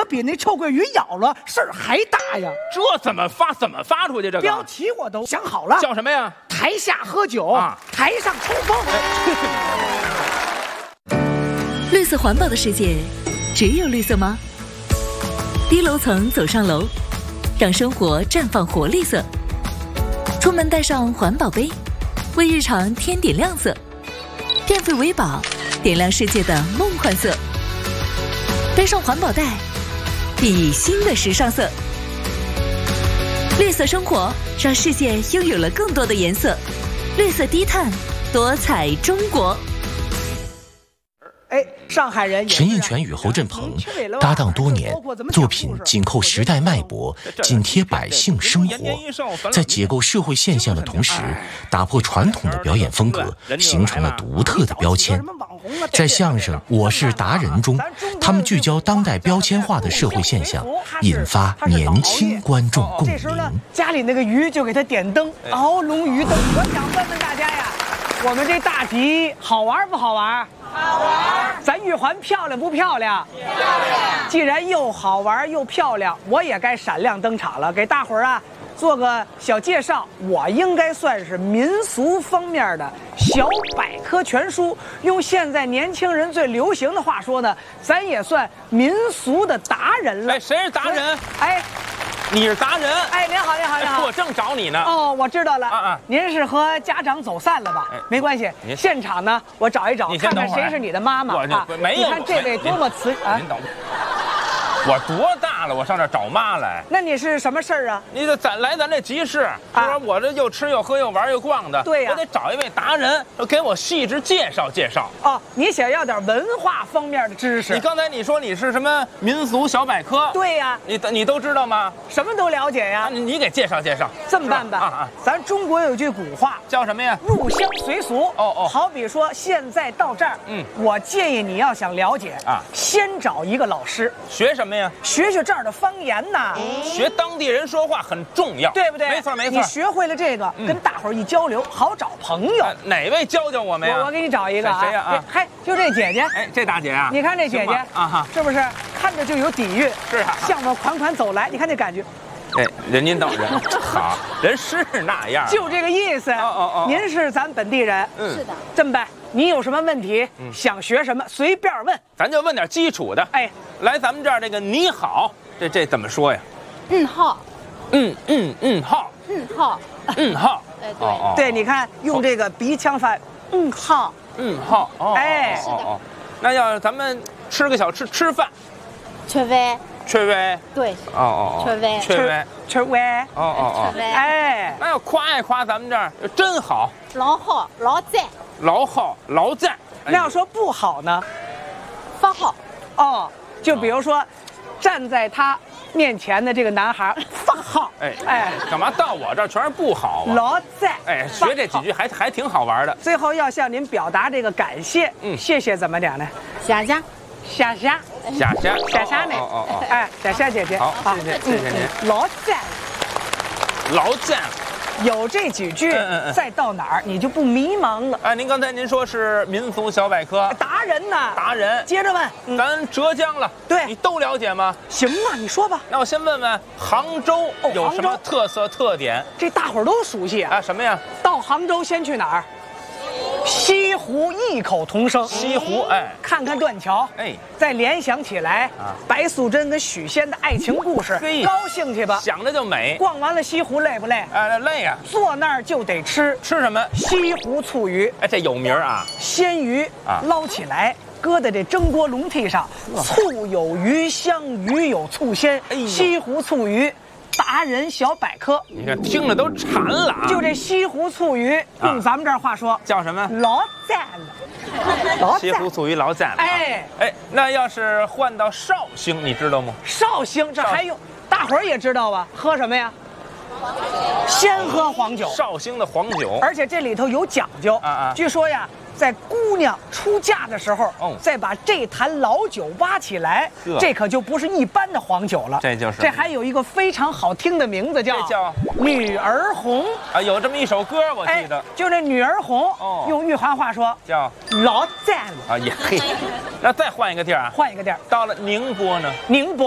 比那臭鳜鱼咬了事儿还大呀！ 这怎么发出去？这个标题我都想好了， 叫什么呀？ 台下喝酒，台上冲锋。 绿色环保的世界，只有绿色吗？低楼层走上楼，让生活绽放活力色。出门带上环保杯，为日常添点亮色。电费为宝，点亮世界的梦幻色。背上环保袋，熠熠新的时尚色。绿色生活，让世界拥有了更多的颜色。绿色低碳，多彩中国。 上海人陈印泉与侯振鹏搭档多年，作品紧扣时代脉搏，紧贴百姓生活，在解构社会现象的同时，打破传统的表演风格，形成了独特的标签。在相声《我是达人》中，他们聚焦当代标签化的社会现象，引发年轻观众共鸣。 家里那个鱼就给他点灯，熬龙鱼灯。我想问问大家呀，我们这大集好玩不好玩？好玩。咱玉环漂亮不漂亮？漂亮。既然又好玩又漂亮，我也该闪亮登场了，给大伙儿做个小介绍。我应该算是民俗方面的小百科全书，用现在年轻人最流行的话说呢，咱也算民俗的达人了。 谁是达人？你是达人？ 您好，您好，您好！ 我正找你呢。 哦，我知道了。您是和家长走散了吧？没关系，现场呢，我找一找，看看谁是你的妈妈啊？ 没有， 你看这位多么慈啊！ 您等会儿。我多大了？我上这找妈来？ 那你是什么事儿啊？ 你得咱这集市，我这又吃又喝又玩又逛的， 对呀， 我得找一位达人，给我细致介绍介绍。 哦，你想要点文化方面的知识？ 你刚才你说你是什么民俗小百科？ 对呀， 你都知道吗？ 什么都了解呀。 你给介绍介绍。 这么办吧，咱中国有句古话叫什么呀？ 入乡随俗。 哦。 好比说现在到这儿，我建议你要想了解先找一个老师。 学什么呀？ 学这儿的方言呐， 学当地人说话很重要， 对不对？ 没错。 你学会了这个，跟大伙儿一交流，好找朋友。 哪位教我们呀？ 我给你找一个谁呀？ 就这姐姐。 这大姐啊， 你看这姐姐是不是看着就有底蕴？ 是啊， 向我款款走来，你看这感觉。 您等人好，人是那样， 就这个意思。您是咱本地人， 是的。 这么办，你有什么问题，想学什么，随便问。 咱就问点基础的。来咱们这儿这个你好，这怎么说呀？ 好。 好。好。 对，你看用这个鼻腔发，好。 好。 是的。 那要咱们吃个小吃饭， 吃饭。 吃饭。 对。 吃饭。 那要夸一夸咱们这儿真好， 老好，老赞。 老好，老赞。 那要说不好呢？ 不好。 就比如说，站在他面前的这个男孩，不好。 干嘛到我这儿全是不好啊？ 老赞。 学这几句还挺好玩的。 最后要向您表达这个感谢，谢谢怎么讲呢？ 谢谢。 谢谢。谢谢呢。谢谢姐姐。 好，谢谢您。 老赞。 老赞。 有这几句，再到哪儿你就不迷茫了。 您刚才您说是民俗小百科达人呢？ 达人， 接着问， 咱浙江了， 对， 你都了解吗？ 行啊，你说吧。 那我先问问杭州有什么特色特点？ 这大伙儿都熟悉啊。 什么呀？ 到杭州先去哪儿？西湖异口同声。 西湖， 看看断桥，再联想起来白素贞跟许仙的爱情故事，高兴去吧， 想着就美。 逛完了西湖累不累？ 累呀。 坐那儿就得吃什么？ 西湖醋鱼。 这有名啊。 鲜鱼捞起来，搁在这蒸锅笼屉上，醋有鱼香，鱼有醋鲜。西湖醋鱼。达人小百科， 你看听着都馋了啊！ 就这西湖醋鱼，用咱们这儿话说叫什么？ 老赞了。 西湖醋鱼老赞了。那要是换到绍兴，你知道吗？ 绍兴这还用大伙儿也知道吧？喝什么呀？先喝黄酒。 绍兴的黄酒， 而且这里头有讲究据说呀，在姑娘出嫁的时候，再把这坛老酒挖起来，这可就不是一般的黄酒了。这还有一个非常好听的名字，叫《女儿红》 啊，有这么一首歌，我记得。 就这《女儿红》，用玉环话说叫老赞了啊！也嘿，那再换一个地儿啊， 换一个地儿， 到了宁波呢？ 宁波。